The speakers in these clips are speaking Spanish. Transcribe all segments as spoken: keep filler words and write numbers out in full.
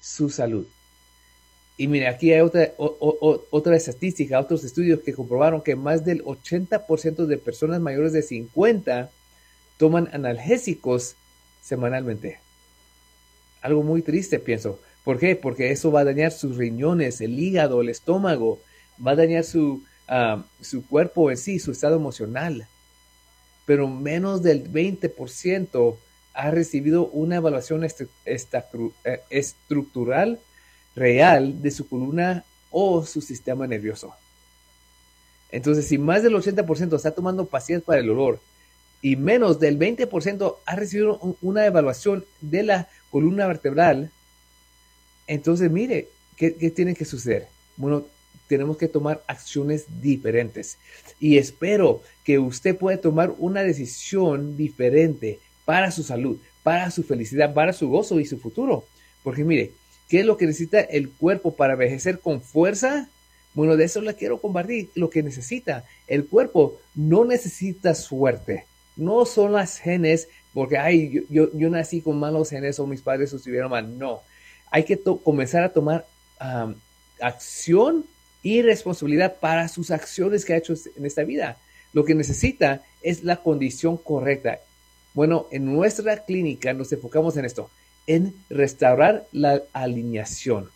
su salud. Y mire, aquí hay otra, o, o, otra estadística, otros estudios que comprobaron que más del ochenta por ciento de personas mayores de cincuenta toman analgésicos semanalmente. Algo muy triste, pienso. ¿Por qué? Porque eso va a dañar sus riñones, el hígado, el estómago, va a dañar su, uh, su cuerpo en sí, su estado emocional. Pero menos del veinte por ciento ha recibido una evaluación estru estru estructural real de su columna o su sistema nervioso. Entonces, si más del ochenta por ciento está tomando pastillas para el dolor y menos del veinte por ciento ha recibido un, una evaluación de la columna vertebral, entonces mire, ¿qué, qué tiene que suceder? Bueno, tenemos que tomar acciones diferentes. Y espero que usted pueda tomar una decisión diferente para su salud, para su felicidad, para su gozo y su futuro. Porque mire, ¿qué es lo que necesita el cuerpo para envejecer con fuerza? Bueno, de eso le quiero compartir. Lo que necesita el cuerpo no necesita suerte. No son las genes, porque ay, yo, yo, yo nací con malos genes o mis padres estuvieron mal. No. Hay que comenzar a tomar um, acción y responsabilidad para sus acciones que ha hecho en esta vida. Lo que necesita es la condición correcta. Bueno, en nuestra clínica nos enfocamos en esto, en restaurar la alineación,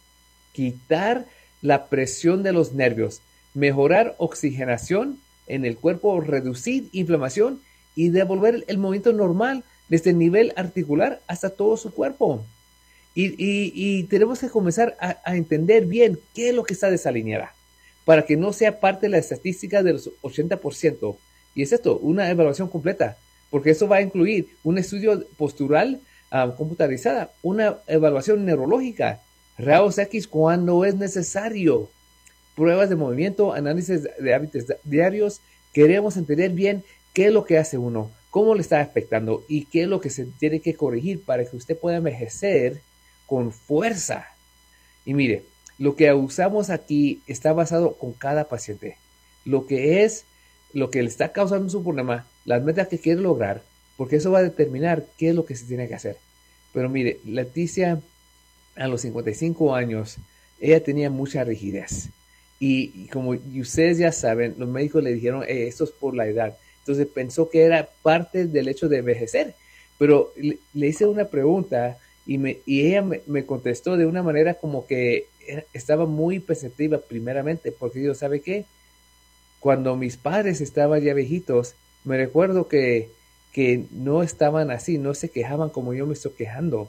quitar la presión de los nervios, mejorar oxigenación en el cuerpo, reducir inflamación y devolver el movimiento normal desde el nivel articular hasta todo su cuerpo. Y, y, y tenemos que comenzar a, a entender bien qué es lo que está desalineada para que no sea parte de la estadística de los ochenta por ciento. Y es esto, una evaluación completa, porque eso va a incluir un estudio postural uh, computarizada, una evaluación neurológica, rayos X cuando es necesario, pruebas de movimiento, análisis de hábitos diarios. Queremos entender bien qué es lo que hace uno, cómo le está afectando y qué es lo que se tiene que corregir para que usted pueda envejecer con fuerza. Y mire, lo que usamos aquí está basado con cada paciente. Lo que es, lo que le está causando su problema, las metas que quiere lograr, porque eso va a determinar qué es lo que se tiene que hacer. Pero mire, Leticia a los cincuenta y cinco años, ella tenía mucha rigidez. Y, y como y ustedes ya saben, los médicos le dijeron, eh, esto es por la edad. Entonces pensó que era parte del hecho de envejecer. Pero le, le hice una pregunta y, me, y ella me, me contestó de una manera como que era, estaba muy perceptiva primeramente, porque yo, ¿sabe qué? Cuando mis padres estaban ya viejitos, me recuerdo que, que no estaban así, no se quejaban como yo me estoy quejando.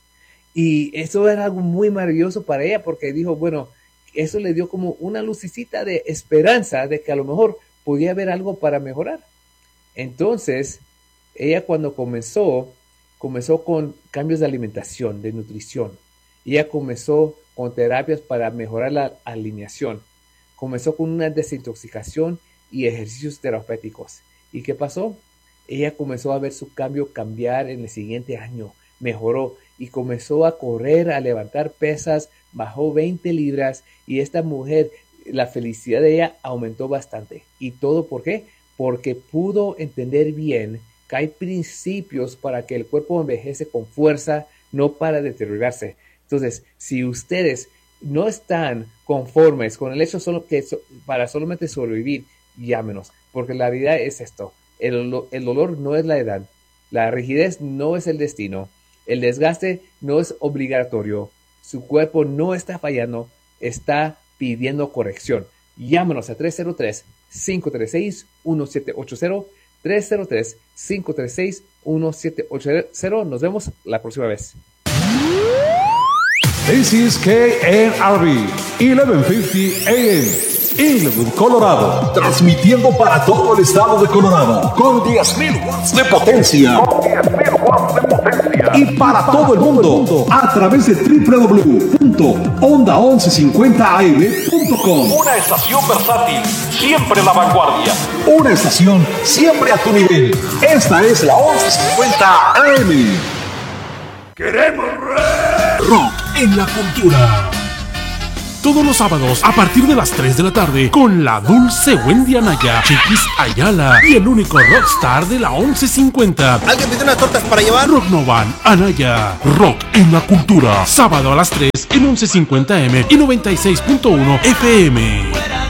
Y eso era algo muy maravilloso para ella, porque dijo, bueno, eso le dio como una lucecita de esperanza de que a lo mejor podía haber algo para mejorar. Entonces, ella cuando comenzó, comenzó con cambios de alimentación, de nutrición. Ella comenzó con terapias para mejorar la alineación. Comenzó con una desintoxicación y ejercicios terapéuticos. ¿Y qué pasó? Ella comenzó a ver su cambio cambiar en el siguiente año. Mejoró y comenzó a correr, a levantar pesas, bajó veinte libras y esta mujer, la felicidad de ella aumentó bastante. ¿Y todo por qué? Porque pudo entender bien que hay principios para que el cuerpo envejece con fuerza, no para deteriorarse. Entonces, si ustedes no están conformes con el hecho solo que so, para solamente sobrevivir, llámenos, porque la realidad es esto. El, el dolor no es la edad, la rigidez no es el destino, el desgaste no es obligatorio, su cuerpo no está fallando, está pidiendo corrección. Llámanos a tres cero tres, cinco tres seis, uno siete ocho cero, tres cero tres, cinco tres seis, uno siete ocho cero. Nos vemos la próxima vez. This is K N R B, eleven fifty A M. Inglewood, Colorado, transmitiendo para todo el estado de Colorado con diez mil watts de potencia. Con diez mil watts de potencia. Y para todo el mundo a través de doble u doble u doble u punto onda once cincuenta a m punto com. Una estación versátil, siempre la vanguardia. Una estación siempre a tu nivel. Esta es la once cincuenta A M. Queremos rock en la cultura. todos los sábados a partir de las tres de la tarde con la dulce Wendy Anaya, Chiquis Ayala y el único rockstar de la once cincuenta. ¿Alguien pide unas tortas para llevar? Rock Novan Anaya. Rock en la cultura. Sábado a las tres en once cincuenta eme y noventa y seis punto uno efe eme.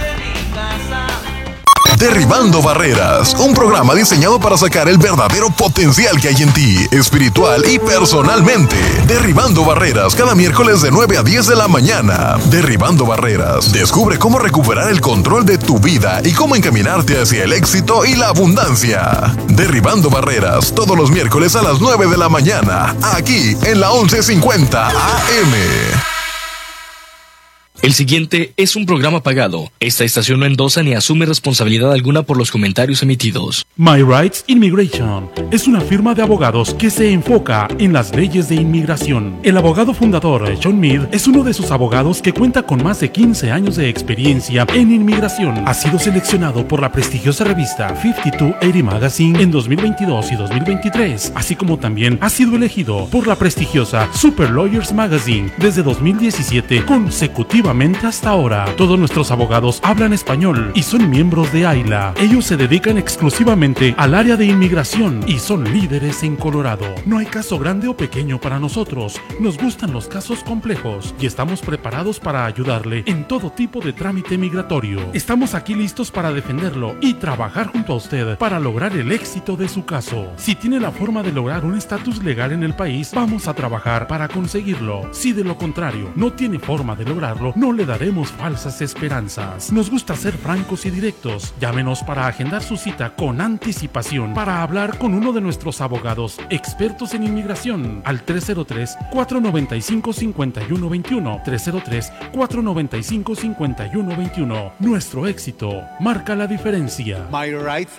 Derribando Barreras, un programa diseñado para sacar el verdadero potencial que hay en ti, espiritual y personalmente. Derribando Barreras, cada miércoles de nueve a diez de la mañana. Derribando Barreras, descubre cómo recuperar el control de tu vida y cómo encaminarte hacia el éxito y la abundancia. Derribando Barreras, todos los miércoles a las nueve de la mañana, aquí en la once cincuenta A eme. El siguiente es un programa pagado. Esta estación no endosa ni asume responsabilidad alguna por los comentarios emitidos. My Rights Immigration es una firma de abogados que se enfoca en las leyes de inmigración. El abogado fundador, John Mead, es uno de sus abogados que cuenta con más de quince años de experiencia en inmigración. Ha sido seleccionado por la prestigiosa revista cincuenta y dos ochenta Magazine en dos mil veintidós y dos mil veintitrés, así como también ha sido elegido por la prestigiosa Super Lawyers Magazine desde dos mil diecisiete consecutivamente hasta ahora. Todos nuestros abogados hablan español y son miembros de AILA. Ellos se dedican exclusivamente al área de inmigración y son líderes en Colorado. No hay caso grande o pequeño para nosotros. Nos gustan los casos complejos y estamos preparados para ayudarle en todo tipo de trámite migratorio. Estamos aquí listos para defenderlo y trabajar junto a usted para lograr el éxito de su caso. Si tiene la forma de lograr un estatus legal en el país, vamos a trabajar para conseguirlo. Si de lo contrario no tiene forma de lograrlo, no le daremos falsas esperanzas. Nos gusta ser francos y directos. Llámenos para agendar su cita con anticipación para hablar con uno de nuestros abogados expertos en inmigración al tres cero tres, cuatro nueve cinco, cinco uno dos uno, tres cero tres, cuatro nueve cinco, cinco uno dos uno. Nuestro éxito marca la diferencia. My Rights